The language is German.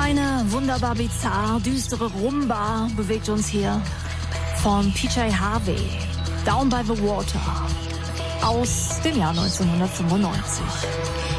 Eine wunderbar bizarr düstere Rumba bewegt uns hier von PJ Harvey, Down by the Water aus dem Jahr 1995.